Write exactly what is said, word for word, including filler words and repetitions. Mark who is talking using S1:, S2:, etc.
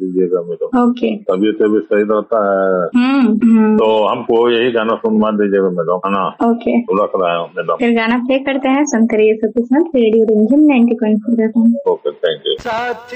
S1: दीजिएगा madam.
S2: Okay.
S1: तबीयत तबीयत सही रहता है
S2: हम्म
S1: तो हमको यही गाना सुनवा दीजिएगा मैडम, है ना।
S2: ओके,
S1: तो रख रहा हूँ मैडम।
S2: फिर गाना प्ले करते हैं, सुनते रहिए सबके साथ रेडियो रिमझिम ninety point four.
S1: Okay, thank you.